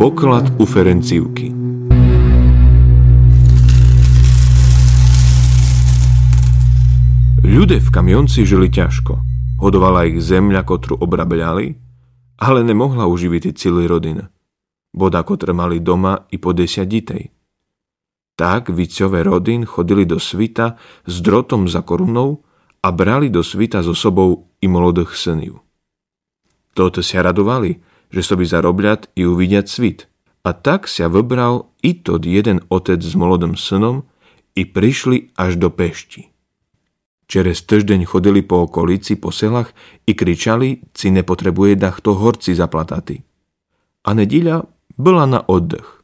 Poklad u Ferencívky. Ľudia v kamionci žili ťažko. Hodovala ich zemľa, kotru obrabľali, ale nemohla uživiť celý rodin. Boda, kotre mali doma i po 10 detí. Tak vicové rodin chodili do svita s drotom za korunou a brali do svita so sobou i molodých synov. Toto sa radovali, že sobi zarobľať i uvidiať svit. A tak sa vybral i tot jeden otec s molodým synom i prišli až do Pešti. Čerez týždeň chodili po okolici, po selách i kričali, ci nepotrebuje dachto horci zaplatati. A nedíľa bola na oddech.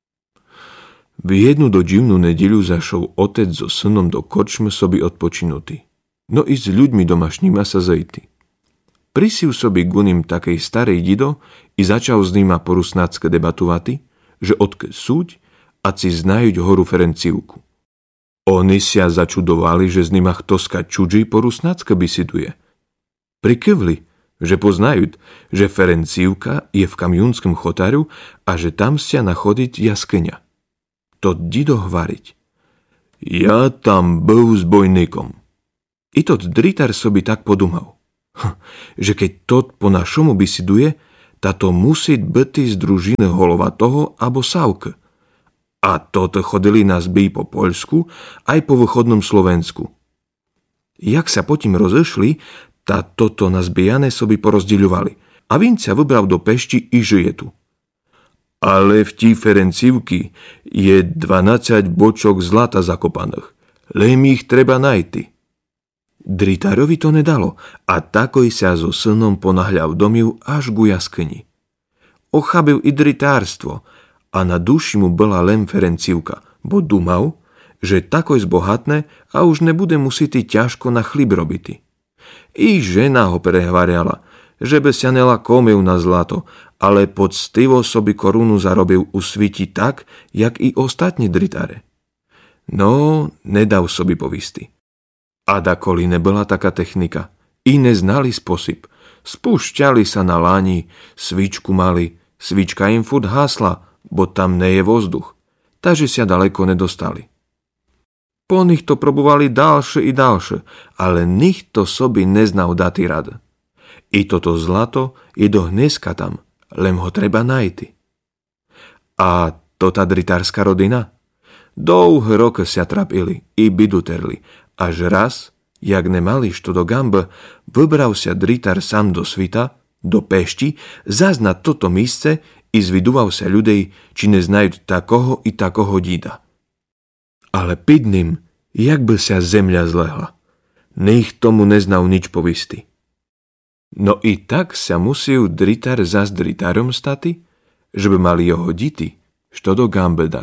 V jednu do divnú nedíľu zašol otec so synom do korčmy sobi odpočinutý. No i s ľuďmi domašnýma sa zejty. Prisiu sobi guním takej starej dido i začal s nima po rusnácke debatovati, že odke súď a ci znajuť horu Ferencívku. Oni sa začudovali, že z nima ktoska čudží po rusnácke bisiduje. Prikyvli, že poznajú, že Ferencívka je v kamjunskom chotaru a že tam sa nachodiť jaskyňa. To dido hvariť. Ja tam byl s bojníkom. I tot dritar sobi tak podumal, že keď tot po našomu bisiduje, tato musí byť z družiny holova toho abo Savk. A toto chodili na zbij po Poľsku aj po východnom Slovensku. Jak sa potom rozešli, tá toto na zbijané sobi porozdiľovali a Vin sa vybral do Pešti i žije tu. Ale v tí Ferencívky je 12 bočok zlata zakopaných. Len ich treba najti. Dritárovi to nedalo a takoj sa so synom ponáhľal domiu až ku jaskyni. Ochabil i dritárstvo a na duši mu bola len Ferencívka, bo dumal, že takoj zbohatné a už nebude musieť ťažko na chlib robiti. I žena ho prehvariala, že by sa nelakomil na zlato, ale poctivo sobi korunu zarobil u sviti tak, jak i ostatní dritáre. No, nedal sobi povisti. A dakoli nebola taká technika, i neznali spôsob. Spúšťali sa na láni, svičku mali, svička im furt hásla, bo tam nie je vzduch, takže sa daleko nedostali. Po nich to probovali ďalšie i ďalšie, ale nikto sobi neznal dati rad. I toto zlato je do dneska tam, len ho treba najti. A to tá dritárska rodina? Dlouhé roky sa trapili i biduterli, až raz, jak nemali što do gambe, vybral sa dritár sám do svita, do Pešti, zas na toto místce i zvidoval sa ľudej, či neznajú takoho i takoho dída. Ale pід ním, jak by sa zemľa zlehla. Nech tomu neznal nič povisti. No i tak sa musel dritár zas dritárom stati, že by mali jeho diti, što do gambe dať.